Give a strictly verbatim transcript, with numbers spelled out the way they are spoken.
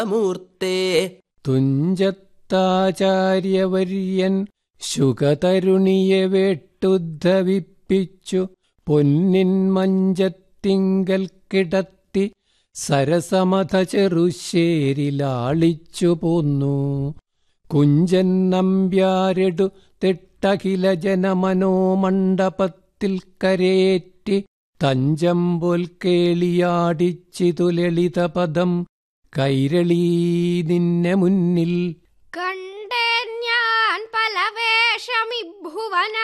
മൂർത്തേ. തുഞ്ചത്താചാര്യവര്യൻ ശുകതരുണിയെ വേട്ടുദ്ധവിപ്പിച്ചു പൊന്നിൻ മഞ്ചത്തിങ്കൽ കിടത്തി സരസമത ചെറുശ്ശേരിലാളിച്ചു പോന്നു. കുഞ്ചൻ നമ്പ്യാരെടു തിട്ടഖില ജനമനോമണ്ഡപത്തിൽ കരേറ്റി തഞ്ചമ്പോൽ കേളിയാടിച്ചിതു ലളിതപദം കൈരളീ നിന്നെ മുന്നിൽ. കണ്ടേൻ ഞാൻ പല വേഷമിഭുവന